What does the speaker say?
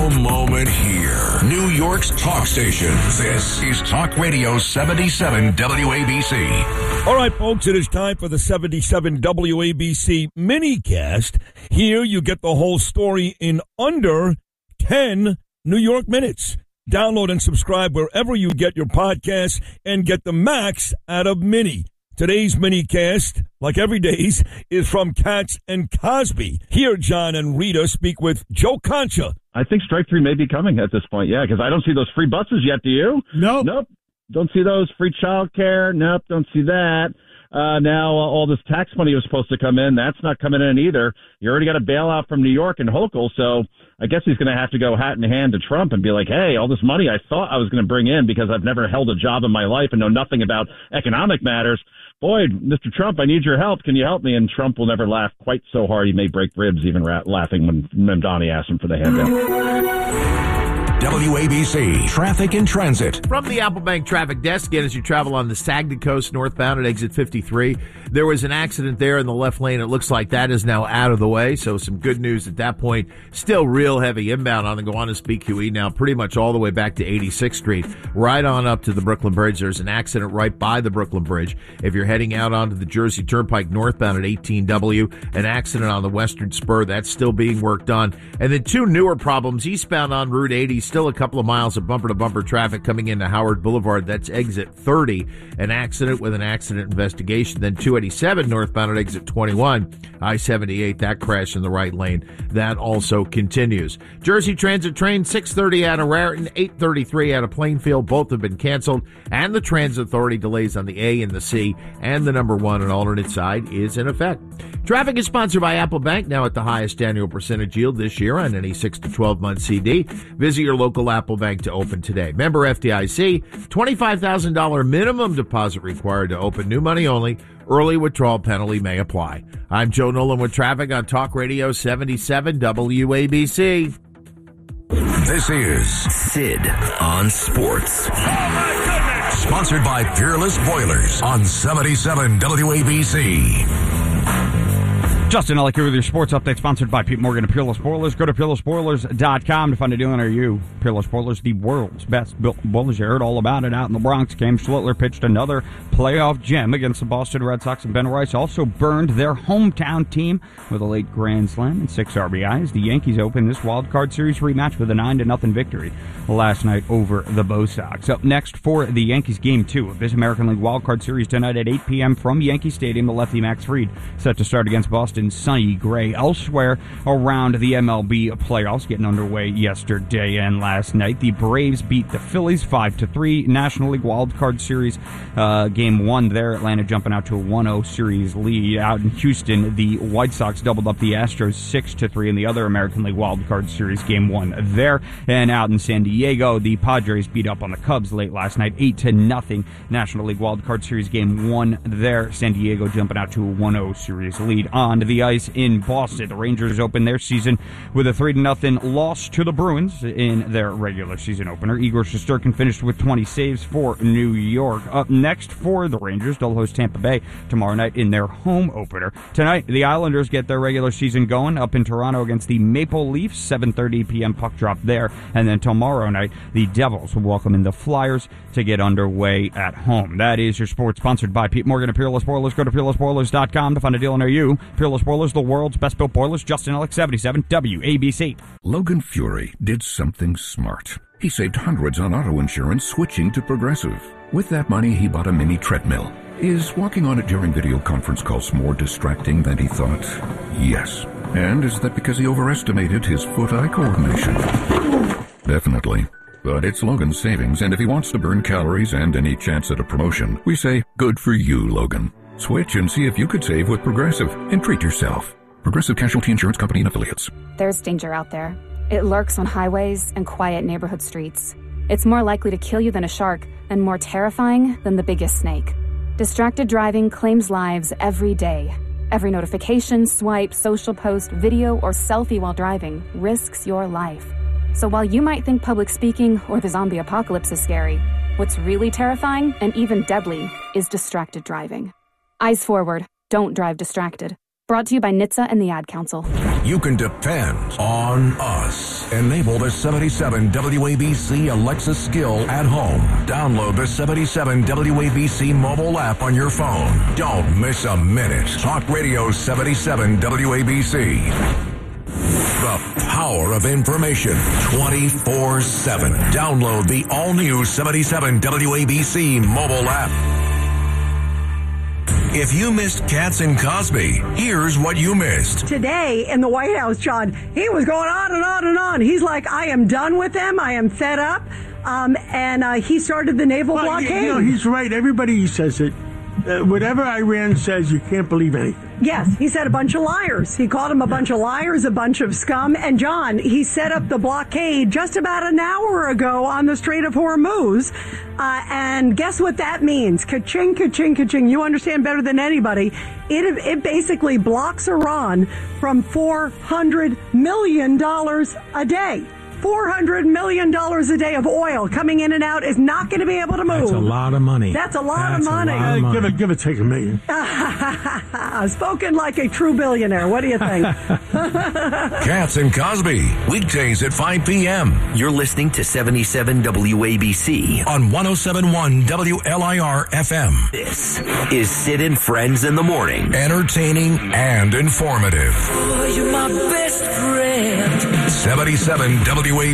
wow moment here. New York's talk station. This is Talk Radio 77 WABC. All right, folks, it is time for the 77 WABC minicast. Here you get the whole story in under 10 New York minutes. Download and subscribe wherever you get your podcasts and get the max out of Mini. Today's minicast, like every day's, is from Katz and Cosby. Here, John and Rita speak with Joe Concha. I think strike three may be coming at this point, yeah, because I don't see those free buses yet, do you? Nope. Don't see those. Free child care. Nope, don't see that. Now all this tax money was supposed to come in. That's not coming in either. You already got a bailout from New York and Hochul, so I guess he's going to have to go hat in hand to Trump and be like, hey, all this money I thought I was going to bring in because I've never held a job in my life and know nothing about economic matters. Boy, Mr. Trump, I need your help. Can you help me? And Trump will never laugh quite so hard. He may break ribs even laughing when Mamdani asks him for the handout. WABC Traffic and Transit. From the Applebank Traffic Desk, again, as you travel on the Saginaw Coast northbound at exit 53, there was an accident there in the left lane. It looks like that is now out of the way, so some good news at that point. Still real heavy inbound on the Gowanus BQE now, pretty much all the way back to 86th Street, right on up to the Brooklyn Bridge. There's an accident right by the Brooklyn Bridge. If you're heading out onto the Jersey Turnpike northbound at 18W, an accident on the Western Spur, that's still being worked on. And then two newer problems, eastbound on Route 80, still a couple of miles of bumper-to-bumper traffic coming into Howard Boulevard. That's exit 30, an accident with an accident investigation. Then 287 northbound at exit 21, I-78, that crash in the right lane. That also continues. Jersey Transit train 6:30 out of Raritan, 8:33 out of Plainfield. Both have been canceled. And the Transit Authority delays on the A and the C. And the number one and alternate side is in effect. Traffic is sponsored by Applebank, now at the highest annual percentage yield this year on any 6 to 12-month CD. Visit your local Applebank to open today. Member FDIC, $25,000 minimum deposit required to open. New money only. Early withdrawal penalty may apply. I'm Joe Nolan with traffic on Talk Radio 77 WABC. This is Sid on Sports. Oh, my goodness! Sponsored by Peerless Boilers on 77 WABC. Justin Ellick here with your sports update, sponsored by Pete Morgan of Peerless Boilers. Go to peerlessboilers.com to find a deal near you. Peerless Boilers, the world's best built boilers. You heard all about it out in the Bronx. Cam Schlittler pitched another playoff gem against the Boston Red Sox, and Ben Rice also burned their hometown team with a late grand slam and 6 RBIs. The Yankees open this wild card series rematch with a 9-0 victory last night over the Bo Sox. Up next for the Yankees Game 2 of this American League wild card series tonight at 8 p.m. from Yankee Stadium. The lefty Max Fried set to start against Boston. Sonny Gray. Elsewhere around the MLB playoffs getting underway yesterday and last night, the Braves beat the Phillies 5-3. National League wildcard series game 1 there. Atlanta jumping out to a 1-0 series lead. Out in Houston, the White Sox doubled up the Astros 6-3 in the other American League wildcard series game 1 there. And out in San Diego, the Padres beat up on the Cubs late last night 8-0. National League wildcard series game 1 there. San Diego jumping out to a 1-0 series lead. On to the ice in Boston. The Rangers open their season with a 3-0 loss to the Bruins in their regular season opener. Igor Shesterkin finished with 20 saves for New York. Up next for the Rangers, they'll host Tampa Bay tomorrow night in their home opener. Tonight, the Islanders get their regular season going up in Toronto against the Maple Leafs. 7:30 p.m. puck drop there. And then tomorrow night, the Devils will welcome in the Flyers to get underway at home. That is your sports, sponsored by Pete Morgan of Peerless Boilers. Go to peerlessboilers.com to find a deal near you. Peerless Boilers, the world's best built boilers. Justin Ellick, 77 WABC. Logan Fury did something smart. He saved hundreds on auto insurance switching to Progressive. With that money, he bought a mini treadmill. Is walking on it during video conference calls more distracting than he thought? Yes. And is that because he overestimated his foot-eye coordination? Definitely. But it's Logan's savings, and if he wants to burn calories and any chance at a promotion, we say, good for you, Logan. Switch and see if you could save with Progressive and treat yourself. Progressive Casualty Insurance Company and Affiliates. There's danger out there. It lurks on highways and quiet neighborhood streets. It's more likely to kill you than a shark and more terrifying than the biggest snake. Distracted driving claims lives every day. Every notification, swipe, social post, video, or selfie while driving risks your life. So while you might think public speaking or the zombie apocalypse is scary, what's really terrifying and even deadly is distracted driving. Eyes forward. Don't drive distracted. Brought to you by NHTSA and the Ad Council. You can depend on us. Enable the 77 WABC Alexa skill at home. Download the 77 WABC mobile app on your phone. Don't miss a minute. Talk Radio 77 WABC. The power of information 24/7. Download the all-new 77 WABC mobile app. If you missed Katz and Cosby, here's what you missed. Today in the White House, John, he was going on and on and on. He's like, I am done with them. I am fed up. And he started the naval blockade. You know, he's right. Everybody says it. Whatever Iran says, you can't believe anything. Yes, he said a bunch of liars. He called them a bunch of liars, a bunch of scum. And, John, he set up the blockade just about an hour ago on the Strait of Hormuz. And guess what that means? Ka-ching, ka-ching, ka-ching. You understand better than anybody. It basically blocks Iran from $400 million a day. $400 million a day of oil coming in and out is not going to be able to move. That's a lot of money. That's a lot of money. Give it, take $1 million. Spoken like a true billionaire. What do you think? Katz and Cosby, weekdays at 5 p.m. You're listening to 77 WABC on 107.1 WLIR FM. This is Sid and Friends in the Morning. Entertaining and informative. Oh, you're my best friend. 77 WABC.